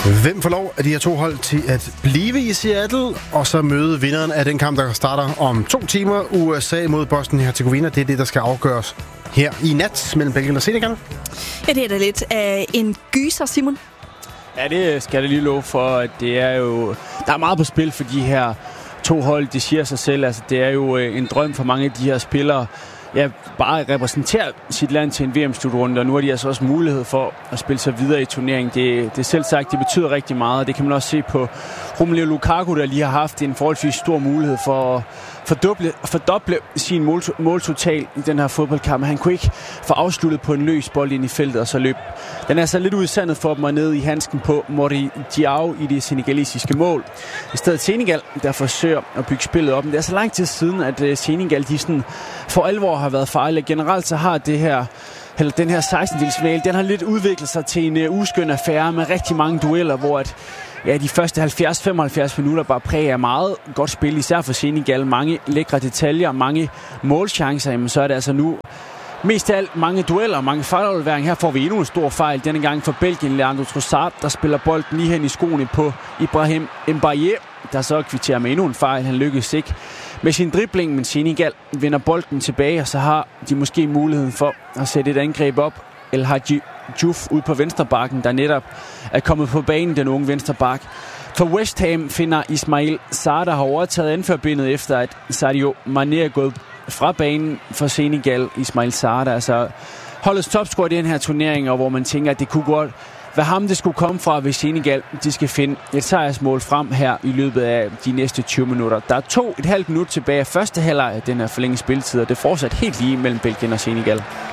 Hvem får lov af de her to hold til at blive i Seattle, og så møde vinderen af den kamp, der starter om 2 timer, USA mod Bosnien-Hercegovina. Det er det, der skal afgøres her i nat mellem Belgien og Senegal. Ja, det er da lidt af en gyser, Simon. Ja, det skal jeg lige love for, at det er jo... Der er meget på spil for de her to hold, det siger sig selv. Altså, det er jo en drøm for mange af de her spillere. Ja, bare repræsentere sit land til en VM-slutrunde, og nu har de altså også mulighed for at spille sig videre i turneringen. Det er selv sagt, det betyder rigtig meget, og det kan man også se på Romelu Lukaku, der lige har haft en forholdsvis stor mulighed for at fordoble sin måltotal i den her fodboldkamp. Han kunne ikke få afsluttet på en løs bold ind i feltet, og så løb. Den er så lidt ud i sandet for dem og ned i handsken på Mori Diaw i det senegalesiske mål. I stedet Senegal, der forsøger at bygge spillet op. Men det er så lang tid siden, at Senegal de sådan for alvor har været farlige. Generelt så har den her 16-delsfinale, den har lidt udviklet sig til en uskøn affære med rigtig mange dueller, hvor de første 70-75 minutter bare præger meget godt spil, især for Senegal. Mange lækre detaljer, mange målchancer, jamen så er det altså nu mest af alt mange dueller, mange fejlafleveringer. Her får vi endnu en stor fejl, denne gang for Belgien. Leandro Trossard, der spiller bolden lige hen i skoene på Ibrahim Mbaye, der så kvitterer med endnu en fejl. Han lykkes ikke med sin dribling, men Senegal vinder bolden tilbage, og så har de måske muligheden for at sætte et angreb op. El Hadji Diouf ud på venstrebakken, der netop er kommet på banen, den unge venstrebak. For West Ham finder Ismail Sarr, der har overtaget anførbindet efter, at Sadio Mané er gået fra banen for Senegal. Ismail Sarr, der er altså holdets topscorer i den her turnering, og hvor man tænker, at det kunne godt være ham, det skulle komme fra, hvis Senegal de skal finde et sejrsmål frem her i løbet af de næste 20 minutter. Der er 2,5 minutter tilbage af første halvleg af den her forlængede spilletid, og det er fortsat helt lige mellem Belgien og Senegal.